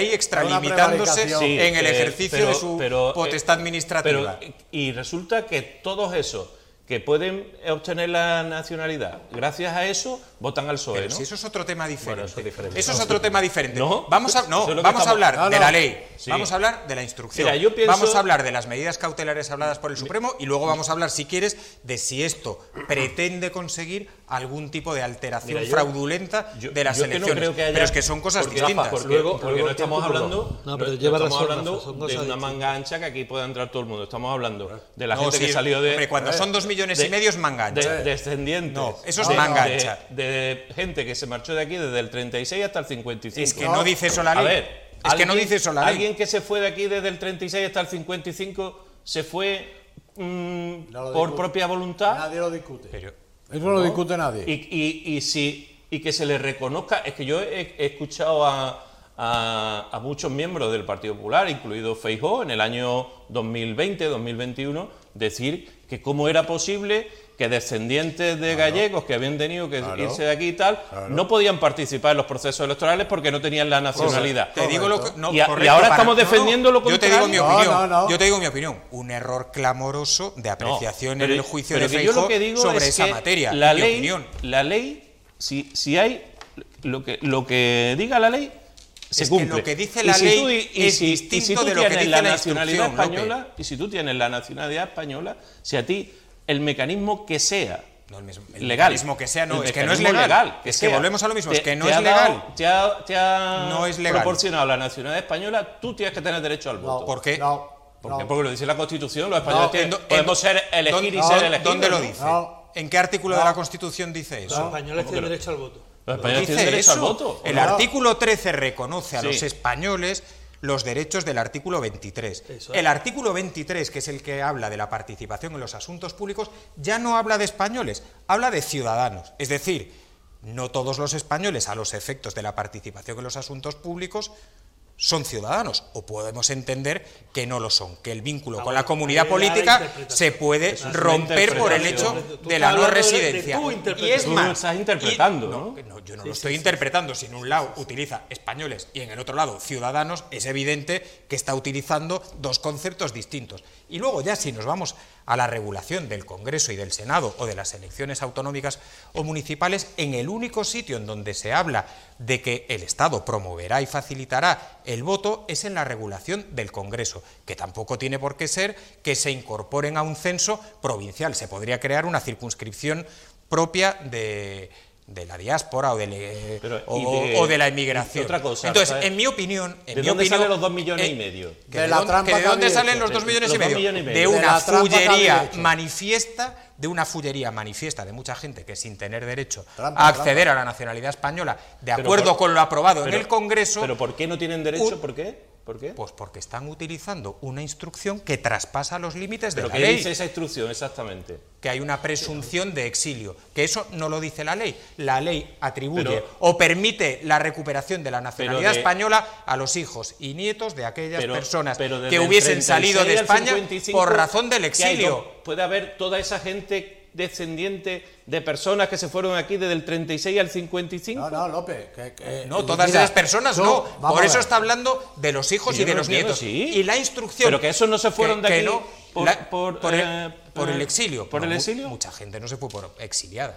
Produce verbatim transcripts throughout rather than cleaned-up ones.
ahí extralimitándose sí, en el eh, ejercicio pero, de su pero, potestad eh, administrativa. Pero, y resulta que todos esos que pueden obtener la nacionalidad, gracias a eso, votan al P S O E, Pero ¿no? si eso es otro tema diferente. Bueno, eso es diferente. Eso es otro tema diferente. ¿No? Vamos a, no, Eso es lo que vamos a estamos- hablar No, de no. la ley, Sí. vamos a hablar de la instrucción, Mira, yo pienso- vamos a hablar de las medidas cautelares habladas por el Supremo y luego vamos a hablar, si quieres, de si esto pretende conseguir algún tipo de alteración Mira, yo- fraudulenta yo- de las yo que no elecciones. creo que haya- Pero es que son cosas porque, distintas. Porque, Luego- porque luego no estamos tiempo hablando, No, pero no lleva estamos razón, hablando Rafa, son de cosas una distintas. manga ancha que aquí pueda entrar todo el mundo. Estamos hablando de la No, gente sí, que salió de... hombre, cuando son dos millones y medio es manga ancha. De, descendientes. No, eso es de, manga de- ancha. De, gente que se marchó de aquí desde el treinta y seis hasta el cincuenta y cinco. Es que no dice eso la A ley. ver, Es que no alguien- dice eso la ley. Alguien que se fue de aquí desde el treinta y seis hasta el cincuenta y cinco se fue mm, No lo por discute. propia voluntad. Nadie lo discute. Pero- Eso no lo discute nadie. Y, y, y, si, y que se le reconozca, es que yo he, he escuchado a, a, a muchos miembros del Partido Popular, incluido Feijóo, en el año dos mil veinte, dos mil veintiuno, decir que cómo era posible que descendientes de gallegos que habían tenido que Claro. irse de aquí y tal, Claro. no podían participar en los procesos electorales porque no tenían la nacionalidad. Te digo lo que, no, Y a- y correcto, ahora para- estamos no, no, defendiendo lo Yo te digo mi contrario. opinión. No, no, no. Yo te digo mi opinión. Un error clamoroso de apreciación pero- en el juicio pero de que yo Feijóo lo que digo sobre es esa que materia. La mi ley, opinión. la ley, si, si hay lo que lo que diga la ley se Es que cumple. lo que dice Y la si ley tú di- y es si- y distinto si tú de lo que tienes dice la la nacionalidad instrucción, española y si tú tienes la nacionalidad española, si a ti el mecanismo que sea No, el mismo, el legal, mecanismo que sea, no, el es que no es mecanismo legal. que es que sea, volvemos a lo mismo, es te- que no te es ha dado- legal. te ha, te ha No es legal. proporcionado la nacionalidad española, tú tienes que tener derecho al voto. ¿Por qué? No, ¿Por no. qué? Porque lo dice la Constitución, los españoles No, tienen- en do- en podemos do- ser elegir y ¿Dónde- ser no, elegidos. ¿Dónde lo ¿no? dice? No. ¿En qué artículo No. de la Constitución dice Los eso? españoles tienen derecho al voto. Los españoles Dice tienen derecho eso. al voto. El No. artículo trece reconoce a Sí. los españoles los derechos del artículo veintitrés. Eso es. El artículo veintitrés, que es el que habla de la participación en los asuntos públicos, ya no habla de españoles, habla de ciudadanos. Es decir, no todos los españoles, a los efectos de la participación en los asuntos públicos, son ciudadanos, o podemos entender que no lo son, que el vínculo Ah, con la bueno, comunidad ahí ya la política interpretación. se puede Esa es una romper por el hecho interpretación. Tú de estás la no hablando de- de residencia. tu Y es interpretación. Tú más, lo estás y- interpretando, ¿no? no, yo no Sí, lo sí, estoy sí, interpretando. Si en un lado utiliza españoles y en el otro lado ciudadanos, es evidente que está utilizando dos conceptos distintos. Y luego ya si nos vamos a la regulación del Congreso y del Senado o de las elecciones autonómicas o municipales, en el único sitio en donde se habla de que el Estado promoverá y facilitará el voto es en la regulación del Congreso, que tampoco tiene por qué ser que se incorporen a un censo provincial. Se podría crear una circunscripción propia de, de la diáspora o de, le- Pero, o, y de- o de la y inmigración. otra cosa, Entonces, ¿sabes? en mi opinión... En ¿De mi dónde opinión, salen los dos millones eh, y medio? que De de, la dónde- trampa que de que dónde habéis salen hecho. los dos millones Los y dos medio. millones y medio. De De una la trampa que habéis fullería hecho. manifiesta, de una fullería manifiesta de mucha gente que sin tener derecho Trampa, a acceder trampa. a la nacionalidad española, de Pero acuerdo por- con lo aprobado Pero- en el Congreso, ¿Pero por qué no tienen derecho? un- ¿Por qué? ¿Por qué? pues porque están utilizando una instrucción que traspasa los límites de ¿Pero la qué ley. dice esa instrucción exactamente? Que hay una presunción de exilio, que eso no lo dice la ley. La ley atribuye Pero- o permite la recuperación de la nacionalidad de- española a los hijos y nietos de aquellas Pero- personas pero desde que el hubiesen treinta y seis salido de al España cincuenta y cinco, por razón del ¿qué hay? exilio. Puede haber toda esa gente descendiente de personas que se fueron aquí desde el treinta y seis al cincuenta y cinco. No, no, López. Que, que- No, todas mira, esas personas tú- no. vamos Por a eso ver. está hablando de los hijos Yo y de no los entiendo, nietos. sí. Y la instrucción... Pero que esos no se fueron que- de que aquí no, por, la- por, por el, eh, por el eh, exilio. ¿Por No, el mu- exilio? Mucha gente no se fue por exiliada.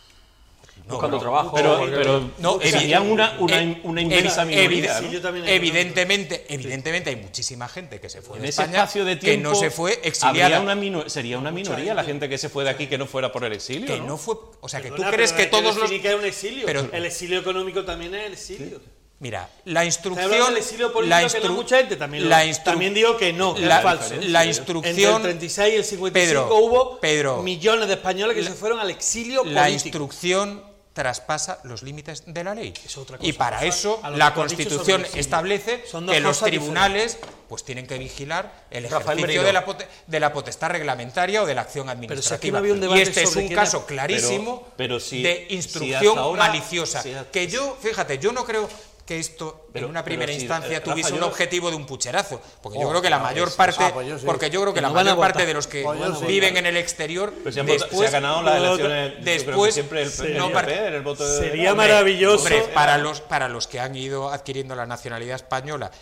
Buscando trabajo. Pero, porque- pero No, serían evi- una, una, eh, una evi- inmensa minoría, evi- ¿no? yo también- Evidentemente, evidentemente hay muchísima gente que se fue En de ese España espacio de que tiempo no se fue habría exiliada. una mino- sería una minoría la gente que se fue de aquí que no fuera por el exilio, Que ¿no? no fue, o sea, que tú Perdona, crees pero que hay todos los definir que es un exilio. pero- el exilio económico también es el exilio. Mira, la Está hablando instrucción del exilio político la que instru- no mucha gente también, lo- la instru- también digo que no, que la, es falso. la Entre instrucción el treinta y seis y el cincuenta y cinco Pedro, hubo Pedro, millones de españoles que se fueron al exilio la político. instrucción traspasa los límites de la ley. Es otra cosa. Y para Cosa eso a lo la que tú has dicho Constitución sobre el exilio. establece Son dos que los cosas tribunales pues tienen que vigilar el Rafael ejercicio Merino. de la, pote- de la potestad reglamentaria o de la acción si es que administrativa. no había un y debate este es sobre un quién caso es- clarísimo Pero- pero si- de si instrucción hasta ahora- maliciosa. si hasta- que yo, fíjate, yo no creo que esto Pero- en una pero primera si, instancia eh, tuviese Rafa, un yo- objetivo de un pucherazo, porque yo Oh, creo que la ah, mayor pues, parte, ah, pues yo sí. porque yo creo que Que la no van a mayor parte votar. de los que Pues yo sí. viven en el exterior Pero se han, votado- se después ha ganado las Pero- elecciones, yo creo que después- siempre el, el no, P para- P, en el voto de... Sería Hombre, maravilloso. hombre, para los, para los que han ido adquiriendo la nacionalidad española